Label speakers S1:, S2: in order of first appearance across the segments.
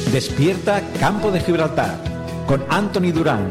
S1: Despierta Campo de Gibraltar con Anthony Durán.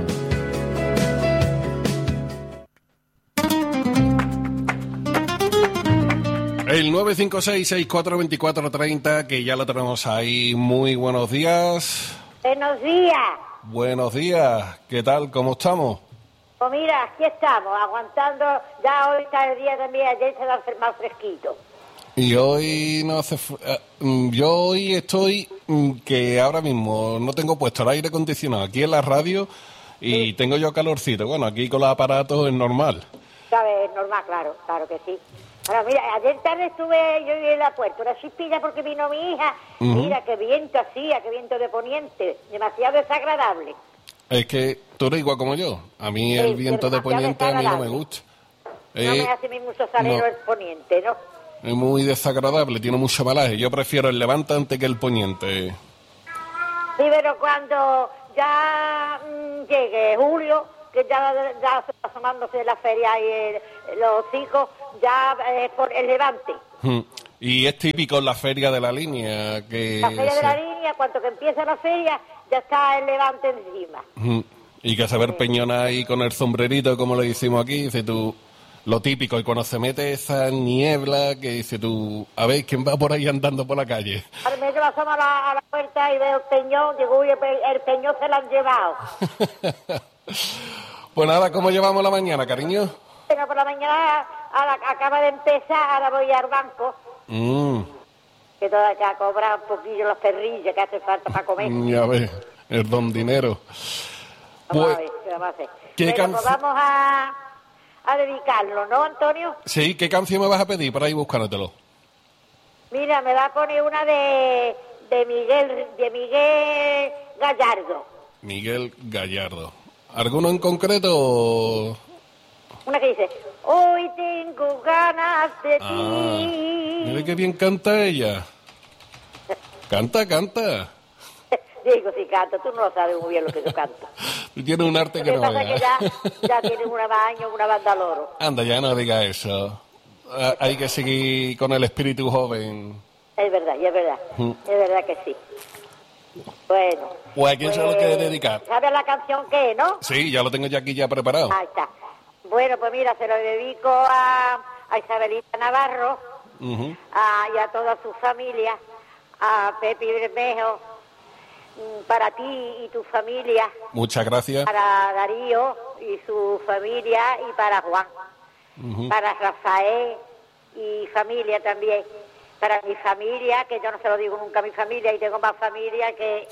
S2: El 956-642430, que ya lo tenemos ahí. Muy buenos días.
S3: Buenos días.
S2: Buenos días. ¿Qué tal? ¿Cómo estamos?
S3: Pues mira, aquí estamos, aguantando. Ya hoy está el día también, ayer se va a hacer más fresquito.
S2: Y hoy no hace... yo hoy estoy que ahora mismo no tengo puesto el aire acondicionado aquí en la radio y tengo yo calorcito. Bueno, aquí con los aparatos es normal.
S3: ¿Sabes? Es normal, claro que sí. Ahora, mira, ayer tarde estuve yo en la puerta, una chispilla porque vino mi hija. Mira, qué viento hacía, qué viento de poniente, demasiado desagradable.
S2: Es que tú eres igual como yo. A mí el viento de poniente a mí no me gusta.
S3: No me hace ni mucho salero el poniente, ¿no?
S2: Es muy desagradable, tiene mucho malaje. Yo prefiero el levante antes que el poniente.
S3: Sí, pero cuando ya llegue julio, que ya se está asomándose la feria y los hijos, ya por el levante.
S2: Y es típico en la feria de la línea.
S3: La feria de la línea, cuando que empieza la feria, ya está el levante encima.
S2: Y que saber peñona ahí con el sombrerito, como le decimos aquí, dice tú, lo típico, y cuando se mete esa niebla, que dice tú, a ver, ¿quién va por ahí andando por la calle?
S3: Ahora me asomo a la puerta y veo el peñón, digo, uy, el peñón se lo han llevado.
S2: Pues nada, ¿cómo llevamos la mañana, cariño?
S3: Bueno, por la mañana acaba de empezar, ahora voy al banco. Que todavía cobra un poquillo los perrillos que hace falta para comer.
S2: Ya ves, el don dinero.
S3: Vamos a ver, ¿qué vamos a hacer? Pues vamos a dedicarlo, ¿no, Antonio?
S2: Sí, ¿qué canción me vas a pedir para ir buscártelo?
S3: Mira, me va a poner una de Miguel Gallardo.
S2: Miguel Gallardo. ¿Alguno en concreto?
S3: Una que dice, hoy tengo ganas de ti.
S2: Mira qué bien canta ella. Canta.
S3: Digo, si canto, tú no lo sabes muy bien lo que yo canto.
S2: Tú tienes un arte que no
S3: pasa que ya tienes una baño, una banda loro.
S2: Anda, ya no diga eso. Hay que seguir con el espíritu joven.
S3: Es verdad, es verdad. Es verdad que sí. Bueno.
S2: Pues a quién se lo quiere dedicar.
S3: ¿Sabes la canción qué, no?
S2: Sí, ya lo tengo ya aquí ya preparado.
S3: Ahí está. Bueno, pues mira, se lo dedico a Isabelita Navarro, y a toda su familia, a Pepe Bermejo, para ti y tu familia.
S2: Muchas gracias.
S3: Para Darío y su familia y para Juan. Para Rafael y familia también. Para mi familia, que yo no se lo digo nunca a mi familia y tengo más familia que...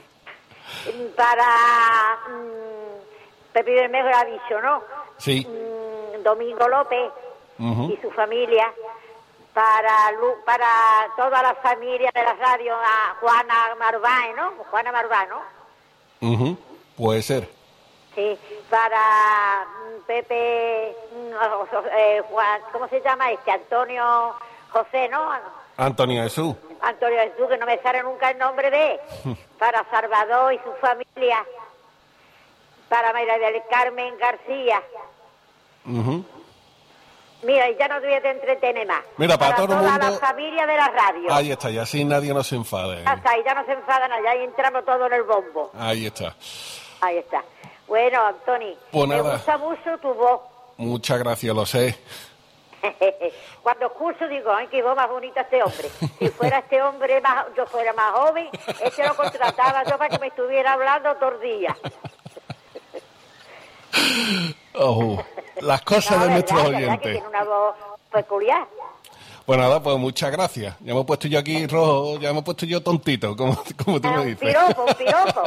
S3: para Pepe Bermejo ha dicho, ¿no?
S2: Sí.
S3: Domingo López y su familia. Para toda la familia de la radio, a Juana Marván, ¿no? Juana Marván, ¿no?
S2: Puede ser.
S3: Sí, para Pepe, Juan, ¿cómo se llama este? Antonio José, ¿no?
S2: Antonio Jesús.
S3: Antonio Jesús, que no me sale nunca el nombre de él. Para Salvador y su familia. Para María del Carmen García. Mira, y ya no te voy a entretener más.
S2: Mira, para todo el mundo...
S3: la familia de la radio.
S2: Ahí está, y así nadie nos enfade.
S3: Hasta ahí ya no se enfadan, allá y entramos todos en el bombo.
S2: Ahí está.
S3: Ahí está. Bueno, Antoni,
S2: pues
S3: me gusta mucho tu voz.
S2: Muchas gracias, lo sé.
S3: Cuando escucho digo, ay, qué voz más bonita este hombre. Si fuera este hombre, yo fuera más joven, este lo contrataba yo para que me estuviera hablando todo el día.
S2: Las cosas de nuestros oyentes.
S3: Que tiene una voz peculiar.
S2: Pues nada, pues muchas gracias. Ya me he puesto yo aquí rojo, ya me he puesto yo tontito, como tú me dices.
S3: Un piropo.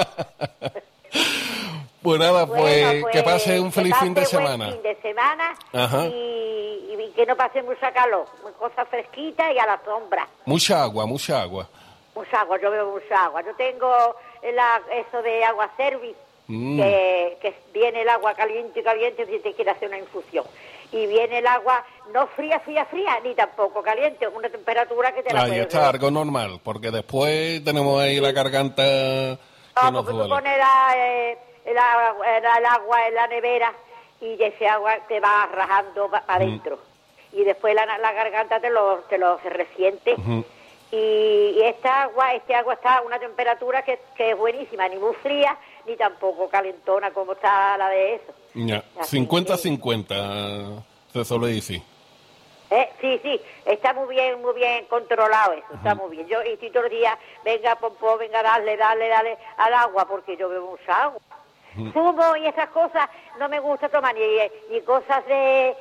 S2: Pues nada, pues que pase un feliz fin de semana.
S3: Fin de semana. Y que no pase mucha calor, cosas fresquitas y a la sombra.
S2: Mucha agua, mucha agua.
S3: Mucha agua, yo bebo mucha agua. Yo tengo eso de agua service. Que viene el agua caliente si te quieres hacer una infusión. Y viene el agua no fría, ni tampoco caliente, una temperatura que te la puedes
S2: está,
S3: beber.
S2: algo normal, porque después tenemos ahí la garganta que nos
S3: porque
S2: duele.
S3: tú pones el agua en la nevera y ese agua te va rajando para adentro. Y después la garganta te lo resiente. Y este agua está a una temperatura que es buenísima, ni muy fría, ni tampoco calentona como está la de eso.
S2: Ya, 50-50, se suele decir.
S3: Sí, está muy bien controlado eso, está muy bien. Yo estoy todos los días, venga, Pompó, venga, dale al agua, porque yo bebo mucha agua. Zumo y esas cosas no me gusta tomar, ni cosas de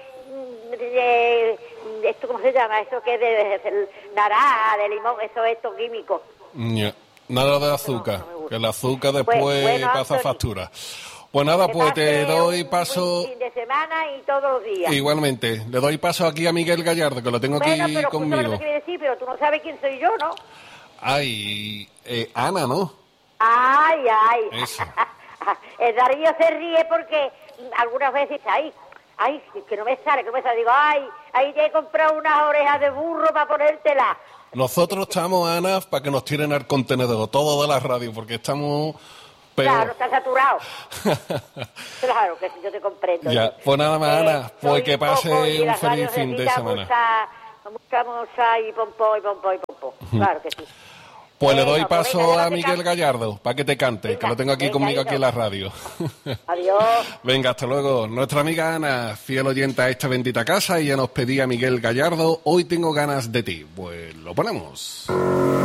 S3: esto, ¿cómo se llama? Eso que es de naranja, de limón, estos químicos.
S2: Ya, nada de azúcar,
S3: No
S2: que el azúcar después
S3: bueno,
S2: pasa
S3: Anthony,
S2: factura. Pues nada, pues te doy paso...
S3: Un fin de semana y todos los días.
S2: Igualmente, le doy paso aquí a Miguel Gallardo, que lo tengo
S3: Bueno,
S2: aquí
S3: pero
S2: conmigo.
S3: lo que quiere decir, pero tú no sabes quién soy yo, ¿no?
S2: Ay, Ana, ¿no?
S3: Ay.
S2: Eso.
S3: El Darío se ríe porque algunas veces, ay, que no me sale. Digo, ahí te he comprado unas orejas de burro para ponértela.
S2: Nosotros estamos, Ana, para que nos tiren al contenedor, todo de la radio, porque estamos...
S3: Claro, está saturado. Claro que sí, yo te comprendo.
S2: Ya, pues nada más, Ana, pues que pase un feliz
S3: radio
S2: fin de
S3: necesita
S2: semana.
S3: Mucha y pompó. Claro que sí.
S2: Pues le doy
S3: Bueno,
S2: paso
S3: venga,
S2: a
S3: déjate
S2: Miguel
S3: cantar.
S2: Gallardo, para que te cante, que
S3: Venga,
S2: lo tengo aquí
S3: venga,
S2: conmigo aquí
S3: Aito.
S2: en la radio.
S3: Adiós.
S2: Venga, hasta luego. Nuestra amiga Ana, fiel oyenta a esta bendita casa, y ya nos pedía Miguel Gallardo, Hoy tengo ganas de ti. Pues lo ponemos.